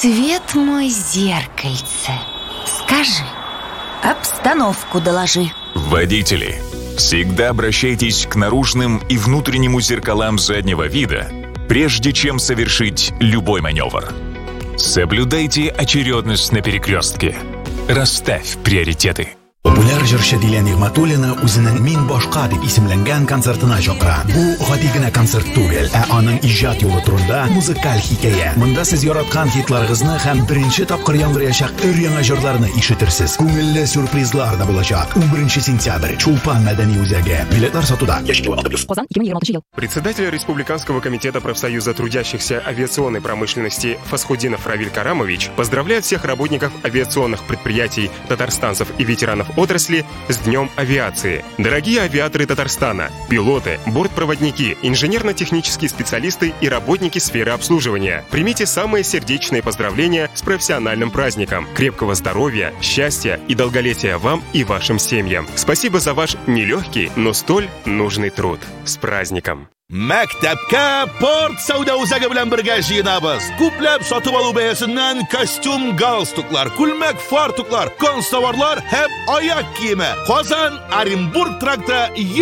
Свет мой зеркальце, скажи. Обстановку доложи. Водители, всегда обращайтесь к наружным и внутреннему зеркалам заднего вида, прежде чем совершить любой маневр. Соблюдайте очередность на перекрестке. Расставь приоритеты. Popüler җырчы Дилә Нигъмәтуллина үзенең «Мин башка» дип исемләнгән концертына чакыра. Бу гади генә концерт түгел, ә аның иҗат юлы турында музыкаль хикәя. Монда сез яраткан хитларыгызны һәм беренче тапкыр яңгыраячак өр-яңа җырларны ишетерсез. Күңелле сюрпризлар да булачак. 11 сентябрь Чулпан мәдәни үзәге. Билетлар сатуда. Казан, 2026 ел. Председатель Республиканского комитета профсоюза трудящихся авиационной промышленности Фасхудинов Равиль Карамович поздравляет всех работников авиационных предприятий, татарстанцев и ветеранов отрасли с Днем авиации. Дорогие авиаторы Татарстана, пилоты, бортпроводники, инженерно-технические специалисты и работники сферы обслуживания, примите самые сердечные поздравления с профессиональным праздником. Крепкого здоровья, счастья и долголетия вам и вашим семьям. Спасибо за ваш нелегкий, но столь нужный труд. С праздником! Maktabga Port savdo o'zagi bilan birga jiyinamiz. Ko'plab sotib oluv bayasidan kostyum, galstuklar, kulmak, fartuklar, konstovarlar hem oyoq kiyimi. Qozon Orenburg trakta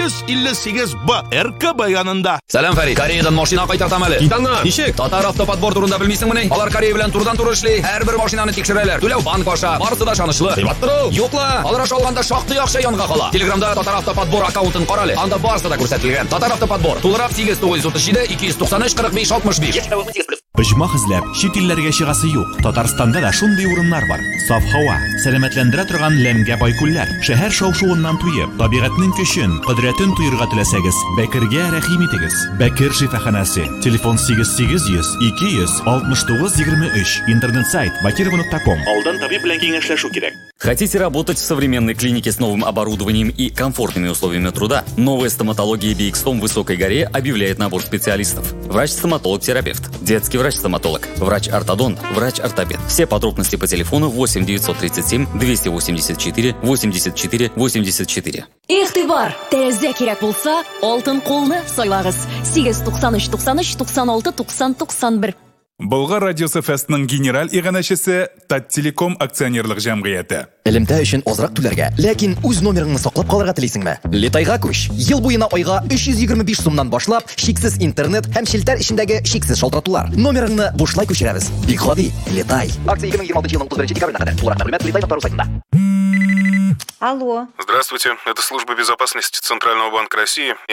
158B RK bayanında. Salam Farid. Koreyadan mashina qaytartamali. Kitanmi? Nishik? Tatar avtopodbor turida bilmaysizmi? Ular Koreya bilan turdan tur ishli. Har bir mashinani tekshiradilar. To'lov bank osha, barisida ishonchli. Qiymatdir. Yo'qlar. Alrash olganda shoxti yaxshi yonga qola. Telegramda Tatar avtopodbor akkauntini qarali. Unda barisida ko'rsatilgan. Tatar avtopodbor. To'lrab 837 293 45 65. Пижмах эзләп, чит илләргә чыгасы юк. Татарстанда да шундый урыннар бар. Саф һава, сәламәтләндерә торган ләмгә бай күлләр. Шәһәр шау-шуыннан туеп, табигатьнең көчен, кодрәтен туйырга теләсәгез, Бәкергә рәхим итегез. Бәкер шифаханасы. Телефон 8800 200 69 23. Интернет-сайт bakirova.com. Алдан табиб белән киңәшләшү кирәк. Хотите работать в современной клинике с новым оборудованием и комфортными условиями труда? Новая стоматология BX-Tom в Высокой горе объявляет набор специалистов. Врач-стоматолог-терапевт, детский врач-стоматолог, врач-ортодонт, врач-ортопед. Все подробности по телефону 8 937 284 84 84. Игътибар, тәрәзә кирәк булса, алтын кулны сайлагыз. 893 93 96 90 91. Болгар радиосы фестның генераль иганәчесе Таттелеком акционерлык җәмгыяте. Элемтә өчен азрак түләргә, ләкин үз номерыңны саклап калырга телисеңме? Летайга күч. Ел буена айга 325 сумнан башлап, шиксез интернет һәм шелтәр эчендәге шиксез шалтыратулар. Номерыңны бушлай күчерәбез. Бик гади, Летай. Акция 2026 елның 31 декабренә кадәр. Тулырак мәгълүмат Летай.ру сайтында. Алло. Здравствуйте, это служба безопасности Центрального банка России.